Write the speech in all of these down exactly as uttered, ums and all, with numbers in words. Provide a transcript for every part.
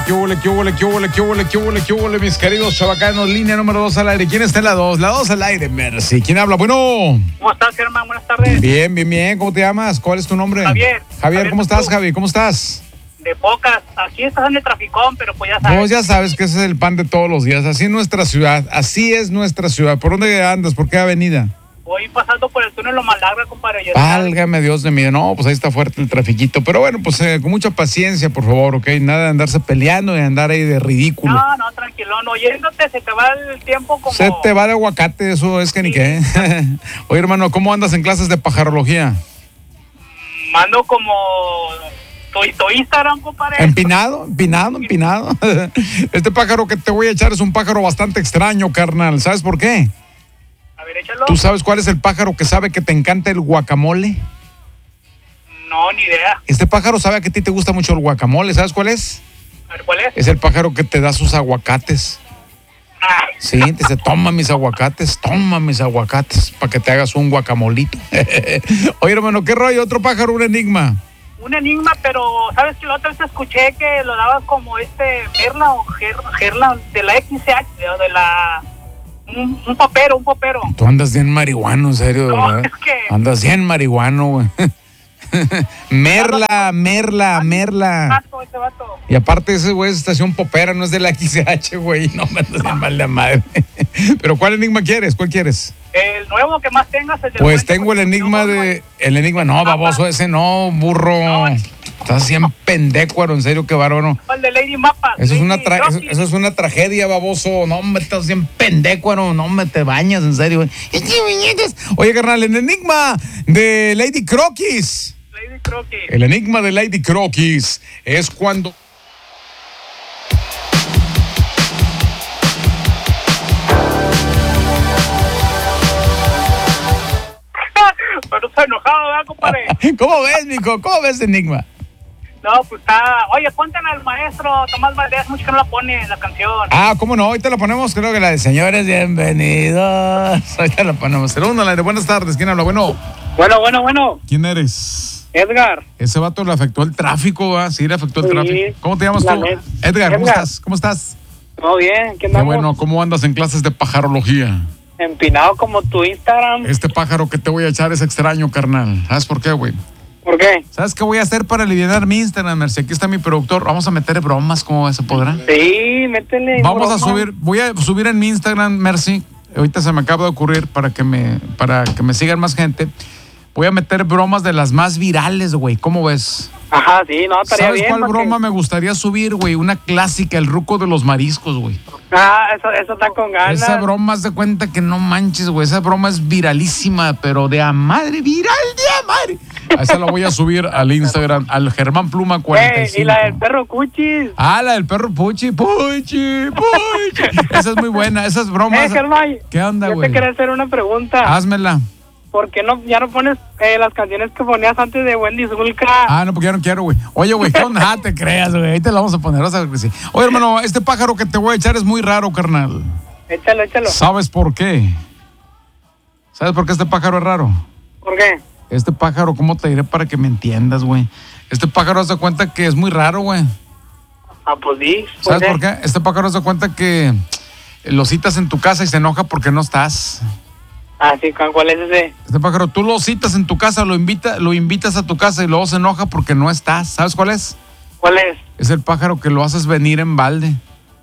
qué hule, qué hule, qué hule, qué hule, qué hule, qué hule, mis queridos chavacanos. Línea número dos al aire. ¿Quién está en la dos? La dos al aire, Mercy. ¿Quién habla? Bueno. ¿Cómo estás, Germán? Buenas tardes. Bien, bien, bien. ¿Cómo te llamas? ¿Cuál es tu nombre? Javier. Javier, Javier, ¿cómo estás, ¿tú? Javi? ¿Cómo estás? De pocas. Aquí estás en el traficón, pero pues ya sabes. Vos ya sabes que ese es el pan de todos los días. Así es nuestra ciudad. Así es nuestra ciudad. ¿Por dónde andas? ¿Por qué avenida? Voy pasando por el túnel Lo Malagra, compadre. Ya sabes. Válgame Dios de mí. No, pues ahí está fuerte el trafiquito. Pero bueno, pues eh, con mucha paciencia, por favor, ¿ok? Nada de andarse peleando y andar ahí de ridículo. No, no, tranquilón. Oyéndote se te va el tiempo como... Se te va de aguacate, eso es que ni qué. Oye, hermano, ¿cómo andas en clases de pajarología? Mando como... Tu, tu Instagram, compadre. Empinado, empinado, empinado. Este pájaro que te voy a echar es un pájaro bastante extraño, carnal. ¿Sabes por qué? A ver, échalo. ¿Tú sabes cuál es el pájaro que sabe que te encanta el guacamole? No, ni idea. Este pájaro sabe que a ti te gusta mucho el guacamole. ¿Sabes cuál es? A ver, ¿cuál es? Es el pájaro que te da sus aguacates. Ah, Sí, te dice, toma mis aguacates, toma mis aguacates, para que te hagas un guacamolito. Oye, hermano, ¿qué rollo? Otro pájaro, un enigma. un enigma, pero ¿sabes que la otra vez escuché que lo dabas como este Gerla o Ger- Gerla de la X H o de la... Un, un popero, un popero. Tú andas bien marihuano, en serio, No, ¿verdad? es que- Andas bien marihuano, güey. Merla, Merla, Merla. Vato, ese vato. Y aparte ese güey es estación popera, no es de la X H, güey. No me andas bien mal de madre. Pero ¿cuál enigma quieres? ¿Cuál quieres? El nuevo que más tengas, el de Pues tengo el enigma de... El enigma, no, baboso ese, no, burro. Estás bien pendecuaro, en serio, qué bárbaro. El de Lady Mapa. Eso es, Lady una tra- eso, Rocky. eso es una tragedia, baboso. No, me estás bien pendecuaro. No me te bañas, en serio. Oye, carnal, el enigma de Lady Croquis. Lady Crocky. El enigma de Lady Croquis es cuando... Pero está enojado, ¿verdad, compadre? ¿Cómo ves, mijo? ¿Cómo ves, enigma? No, pues está... Oye, póntela al maestro Tomás Valdés, mucho que no la pone en la canción. Ah, ¿cómo no? Ahorita la ponemos, creo que la de señores, bienvenidos. Ahorita la ponemos. Segundo, la de buenas tardes. ¿Quién habla? Bueno. Bueno, bueno, bueno. ¿Quién eres? Edgar. Ese vato le afectó el tráfico, ¿verdad? Sí, le afectó el Sí. tráfico. ¿Cómo te llamas La tú? net. Edgar, ¿cómo Edgar. estás? ¿Cómo estás? Todo bien, ¿qué Qué andamos? bueno, ¿cómo andas en clases de pajarología? Empinado como tu Instagram. Este pájaro que te voy a echar es extraño, carnal. ¿Sabes por qué, güey? ¿Por qué? ¿Sabes qué voy a hacer para aliviar mi Instagram, Mercy? Aquí está mi productor. Vamos a meter bromas, ¿cómo se podrá? Sí, métele. Vamos a broma. subir, voy a subir en mi Instagram, Mercy. Ahorita se me acaba de ocurrir para que me, para que me sigan más gente. Voy a meter bromas de las más virales, güey. ¿Cómo ves? Ajá, sí, no, estaría ¿Sabes bien. cuál porque- broma me gustaría subir, güey? Una clásica, el ruco de los mariscos, güey. Ah, eso, eso está con ganas. Esa broma, haz de cuenta que no manches, güey. Esa broma es viralísima, pero de a madre, viral de a madre. A esa la voy a subir al Instagram, al Germán Pluma cuarenta y Eh, cinco. y la del perro Cuchis. Ah, la del perro Puchi, Puchi, Puchi. Esa es muy buena, esas bromas. Eh, Germán, ¿Qué onda, yo güey? te quería hacer una pregunta. Házmela. ¿Por qué no, ya no pones eh, las canciones que ponías antes de Wendy Zulka? Ah, no, porque ya no quiero, güey. Oye, güey, ¿qué onda? Ah, te creas, güey. Ahí te la vamos a poner, vas a ver que sí. Oye, hermano, este pájaro que te voy a echar es muy raro, carnal. Échalo, échalo. ¿Sabes por qué? ¿Sabes por qué este pájaro es raro? ¿Por qué? Este pájaro, ¿cómo te diré para que me entiendas, güey? Este pájaro hace cuenta que es muy raro, güey. Ah, pues sí. ¿Sabes por qué? Este pájaro hace cuenta que lo citas en tu casa y se enoja porque no estás. Ah, sí, ¿cuál es ese? Este pájaro, tú lo citas en tu casa, lo, invita, lo invitas a tu casa y luego se enoja porque no estás. ¿Sabes cuál es? ¿Cuál es? Es el pájaro que lo haces venir en balde.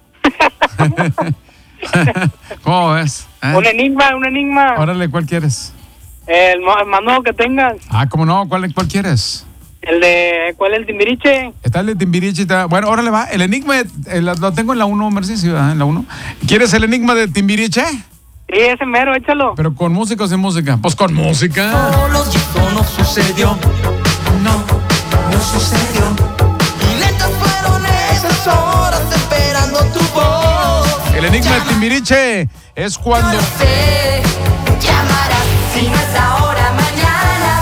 ¿Cómo ves? ¿Eh? Un enigma, un enigma. Órale, ¿cuál quieres? El, mo- el más nuevo que tengas. Ah, ¿cómo no? ¿Cuál, cuál quieres? El de, ¿cuál es el Timbiriche? Está el de Timbiriche. está- Bueno, órale, va. El enigma, eh, lo lo tengo en la uno, Mercy, sí, ¿verdad? En la uno. ¿Quieres el enigma de Timbiriche? Sí, ese mero, échalo. Pero con música o sin música. Pues con música. Solo chico no sucedió, no, no sucedió. Y lentas fueron esas horas esperando tu voz. El enigma de Timbiriche es cuando... No sé, llamarás si no es ahora, mañana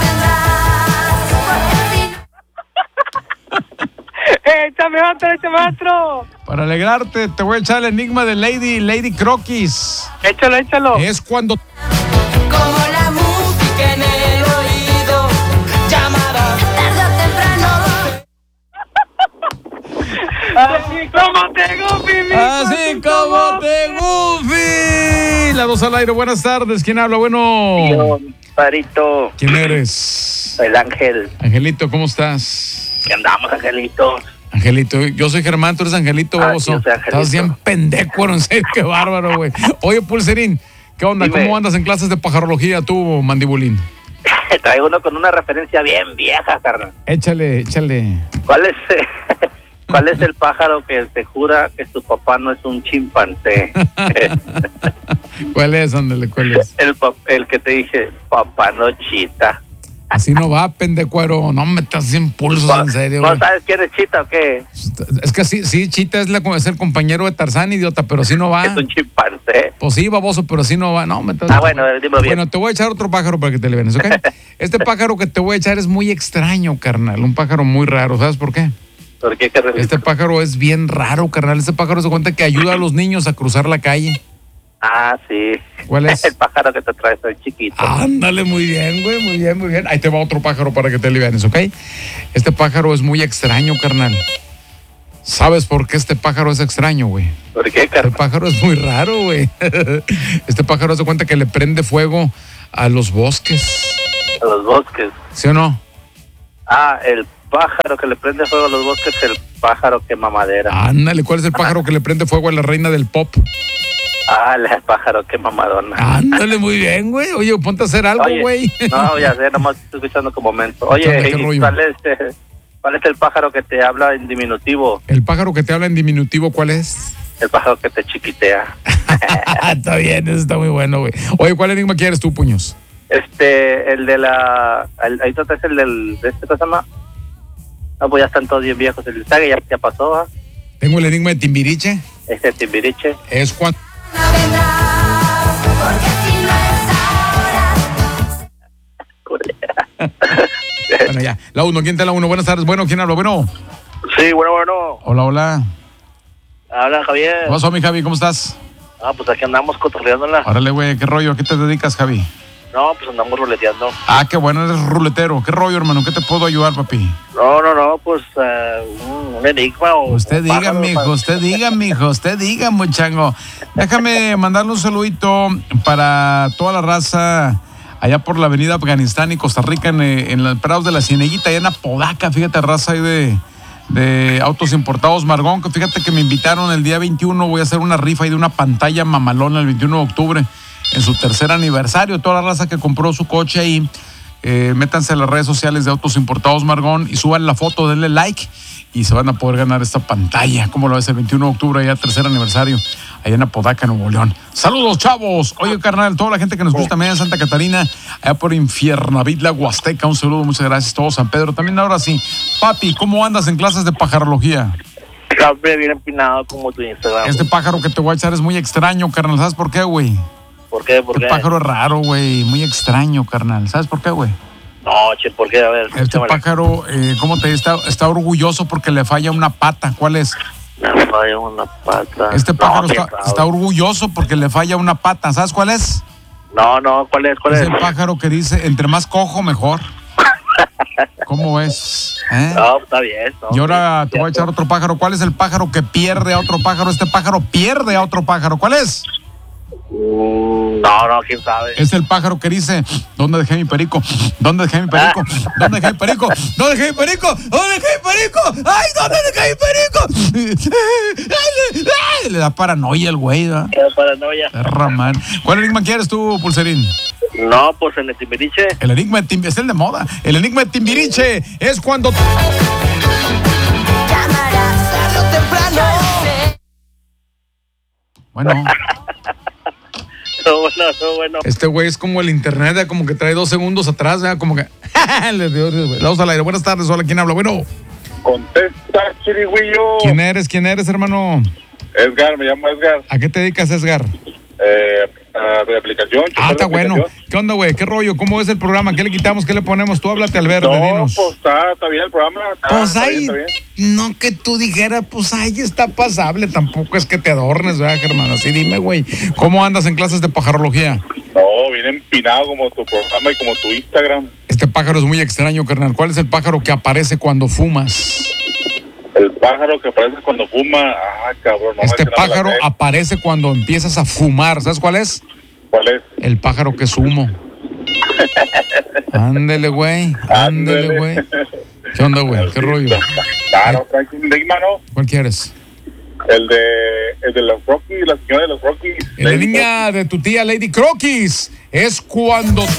vendrás. Échame otro, échame otro. Para alegrarte, te voy a echar el enigma de Lady, Lady Croquis. Échalo, échalo. Es cuando... Como la música en el oído, llamarás tarde o temprano. Así como te Goofy, mi Así como te Goofy. La dos al aire, buenas tardes. ¿Quién habla? Bueno. Yo, Parito, ¿Quién eres? el Ángel. Angelito, ¿cómo estás? ¿Qué andamos, Angelito? Angelito, yo soy Germán, tú eres Angelito, Ah, baboso. sí, yo soy Angelito. Estás bien pendejo, en serio, qué bárbaro, güey. Oye, Pulserín, ¿qué onda? Dime. ¿Cómo andas en clases de pajarología tú, mandibulín? Traigo uno con una referencia bien vieja, carnal. Échale, échale. ¿Cuál es, ¿Cuál es el pájaro que te jura que su papá no es un chimpancé? ¿Cuál es? Ándale, ¿cuál es? el, pa- el que te dice, papá no chita. Así no va, pendecuero. No me estás sin pulsos, en serio, ¿No güey. sabes quién es chita o qué? Es que sí, sí, Chita es, la, es el compañero de Tarzán, idiota, pero sí no va. Es un chimpancé. Pues sí, baboso, pero sí no va. No, me estás... Ah, bueno, dime bien. Bueno, te voy a echar otro pájaro para que te le vienes, ¿ok? Este pájaro que te voy a echar es muy extraño, carnal. Un pájaro muy raro. ¿Sabes por qué? ¿Por qué, carnal? Este pájaro es bien raro, carnal. Este pájaro se cuenta que ayuda a los niños a cruzar la calle. Ah, sí. ¿Cuál es? El pájaro que te trae, soy chiquito. Ándale, muy bien, güey, muy bien, muy bien. Ahí te va otro pájaro para que te alivianes, ¿ok? Este pájaro es muy extraño, carnal. ¿Sabes por qué este pájaro es extraño, güey? ¿Por qué, Este carnal? pájaro es muy raro, güey. Este pájaro se cuenta que le prende fuego a los bosques. A los bosques. ¿Sí o no? Ah, el pájaro que le prende fuego a los bosques, el pájaro que mamadera. Ándale, ¿cuál es el pájaro que le prende fuego a la reina del pop? Ah, el pájaro que mamadona. Ándale, muy bien, güey. Oye, ponte a hacer algo, Oye, güey. no, ya sé, nomás estoy escuchando como momento. ¿Qué onda, Oye, qué ¿y rollo? ¿cuál es, eh, cuál es el pájaro que te habla en diminutivo? El pájaro que te habla en diminutivo, ¿cuál es? El pájaro que te chiquitea. Está bien, eso está muy bueno, güey. Oye, ¿cuál enigma quieres tú, puños? Este, el de la... El, ahí está, es el del... ¿De este cosa más? No, pues ya están todos bien viejos. El Saga ya, ya pasó, ¿ah? Tengo el enigma de Timbiriche. Este Timbiriche. Es cuando... Bueno, ya. La uno, ¿quién te la uno? Buenas tardes. Bueno, ¿quién habla? Bueno. Sí, bueno, bueno. Hola, hola. Habla, Javier. ¿Qué pasó, mi Javi? ¿Cómo estás? Ah, pues aquí andamos cotorreándola. Órale, güey, ¿qué rollo? ¿A qué te dedicas, Javi? No, pues andamos ruleteando. Ah, qué bueno, eres ruletero. ¿Qué rollo, hermano? ¿Qué te puedo ayudar, papi? No, no, no, pues uh, un, un enigma o... Usted o diga, pájaro, mijo, pa- usted diga, mijo, usted diga, muchango. Déjame mandarle un saludito para toda la raza allá por la avenida Afganistán y Costa Rica, en, eh, en los prados de la Cieneguita, allá en Apodaca, fíjate, raza ahí de, de autos importados Margón, que fíjate que me invitaron el día veintiuno, voy a hacer una rifa ahí de una pantalla mamalona el veintiuno de octubre, en su tercer aniversario. Toda la raza que compró su coche ahí, eh, métanse a las redes sociales de Autos Importados Margón y suban la foto, denle like y se van a poder ganar esta pantalla. ¿Cómo lo ves? El veintiuno de octubre, ya tercer aniversario, allá en Apodaca, Nuevo León. ¡Saludos, chavos! Oye, carnal, toda la gente que nos gusta también en Santa Catarina, allá por Infiernavit, la Huasteca, un saludo, muchas gracias. Todo San Pedro. También ahora sí, papi, ¿cómo andas en clases de pajarología? Siempre bien empinado como tu Instagram. Este pájaro que te voy a echar es muy extraño, carnal. ¿Sabes por qué, güey? ¿Por qué? ¿Por Este qué? pájaro es raro, güey, muy extraño, carnal. ¿Sabes por qué, güey? No, che, ¿por qué? A ver, Este échamela. pájaro, eh, ¿cómo te está, está orgulloso porque le falla una pata? ¿Cuál es? Me falla una pata. Este No, pájaro quién está, sabe. está orgulloso porque le falla una pata. ¿Sabes cuál es? No, no, ¿cuál es? ¿Cuál Es es? el pájaro que dice, entre más cojo, mejor. ¿Cómo ves? ¿Eh? No, está bien. No, Y ahora te voy a cierto. echar otro pájaro. ¿Cuál es el pájaro que pierde a otro pájaro? Este pájaro pierde a otro pájaro. ¿Cuál es? Mm, no, no, quién sabe. Es el pájaro que dice, ¿dónde dejé mi perico? ¿Dónde dejé mi perico? ¿Dónde dejé mi perico? ¿Dónde dejé mi perico? ¿Dónde dejé mi perico? ¡Ay, dónde dejé mi perico! ¡Ay, le- ay! Le da paranoia el güey, ¿verdad? Qué paranoia. Perra, man. ¿Cuál enigma quieres tú, Pulserín? No, pues en el Timbiriche. El enigma de Timbiriche, es el de moda. El enigma de Timbiriche es cuando... Llamarás tarde o temprano. Bueno, No, bueno, no, bueno. este güey es como el internet, ¿verdad? Como que trae dos segundos atrás, ¿verdad? Como que... Le dio- le damos al aire. Buenas tardes, hola, ¿quién habla? Bueno, Contesta, chirigüillo. ¿quién eres? ¿Quién eres, hermano? Edgar, me llamo Edgar. ¿A qué te dedicas, Edgar? Eh, a de aplicación. Ah, chofer de está bueno. aplicación. ¿Qué onda, güey? ¿Qué rollo? ¿Cómo es el programa? ¿Qué le quitamos? ¿Qué le ponemos? Tú háblate al verde, No, dinos. pues está, está bien el programa. Está, Pues está ahí, bien, está bien. no que tú dijeras, pues ahí está pasable. Tampoco es que te adornes, ¿verdad, Germán? Así dime, güey. ¿Cómo andas en clases de pajarología? No, bien empinado como tu programa y como tu Instagram. Este pájaro es muy extraño, carnal. ¿Cuál es el pájaro que aparece cuando fumas? El pájaro que aparece cuando fuma. Ah, cabrón. No Este me- no me la pájaro sé. aparece cuando empiezas a fumar. ¿Sabes cuál es? ¿Cuál es? El pájaro que es humo. Ándele, güey. Ándele, güey. ¿Qué onda, güey? ¿Qué rollo? Claro, trae un enigma, ¿no? ¿Cuál quieres? El de, el de los Rockies, la señora de los Rockies. La niña de tu tía Lady Croquis es cuando